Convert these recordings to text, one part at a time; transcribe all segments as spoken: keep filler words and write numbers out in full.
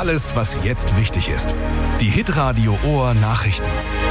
alles, was jetzt wichtig ist. Die Hitradio Ohr Nachrichten.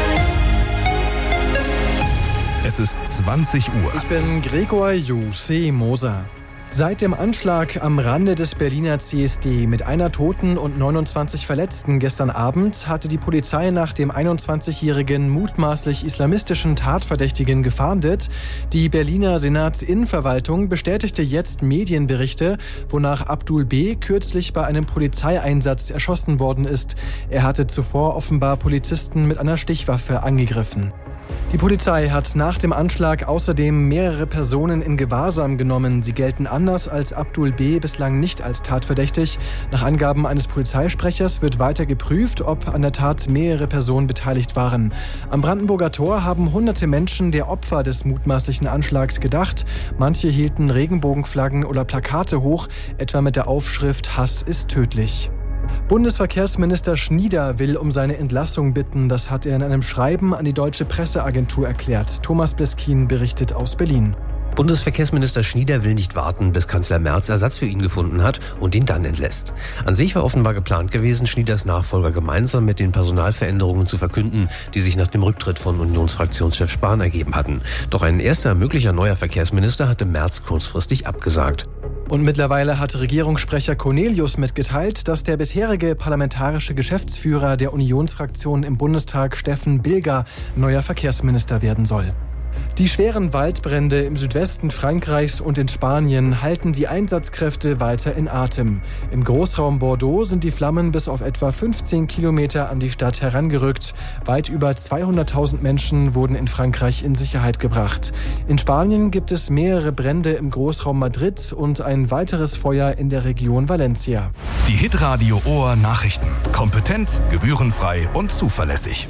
Es ist zwanzig Uhr. Ich bin Gregor Jussi Moser. Seit dem Anschlag am Rande des Berliner C S D mit einer Toten und neunundzwanzig Verletzten gestern Abend hatte die Polizei nach dem einundzwanzigjährigen mutmaßlich islamistischen Tatverdächtigen gefahndet. Die Berliner Senatsinnenverwaltung bestätigte jetzt Medienberichte, wonach Abdul B. kürzlich bei einem Polizeieinsatz erschossen worden ist. Er hatte zuvor offenbar Polizisten mit einer Stichwaffe angegriffen. Die Polizei hat nach dem Anschlag außerdem mehrere Personen in Gewahrsam genommen. Sie gelten anders als Abdul B. bislang nicht als tatverdächtig. Nach Angaben eines Polizeisprechers wird weiter geprüft, ob an der Tat mehrere Personen beteiligt waren. Am Brandenburger Tor haben hunderte Menschen der Opfer des mutmaßlichen Anschlags gedacht. Manche hielten Regenbogenflaggen oder Plakate hoch, etwa mit der Aufschrift „Hass ist tödlich“. Bundesverkehrsminister Schnieder will um seine Entlassung bitten. Das hat er in einem Schreiben an die Deutsche Presseagentur erklärt. Thomas Bleskin berichtet aus Berlin. Bundesverkehrsminister Schnieder will nicht warten, bis Kanzler Merz Ersatz für ihn gefunden hat und ihn dann entlässt. An sich war offenbar geplant gewesen, Schnieders Nachfolger gemeinsam mit den Personalveränderungen zu verkünden, die sich nach dem Rücktritt von Unionsfraktionschef Spahn ergeben hatten. Doch ein erster möglicher neuer Verkehrsminister hatte Merz kurzfristig abgesagt. Und mittlerweile hat Regierungssprecher Cornelius mitgeteilt, dass der bisherige parlamentarische Geschäftsführer der Unionsfraktion im Bundestag, Steffen Bilger, neuer Verkehrsminister werden soll. Die schweren Waldbrände im Südwesten Frankreichs und in Spanien halten die Einsatzkräfte weiter in Atem. Im Großraum Bordeaux sind die Flammen bis auf etwa fünfzehn Kilometer an die Stadt herangerückt. Weit über zweihunderttausend Menschen wurden in Frankreich in Sicherheit gebracht. In Spanien gibt es mehrere Brände im Großraum Madrid und ein weiteres Feuer in der Region Valencia. Die Hitradio Ohr Nachrichten. Kompetent, gebührenfrei und zuverlässig.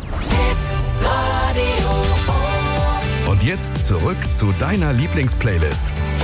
Hitradio Ohr. Und jetzt zurück zu deiner Lieblingsplaylist.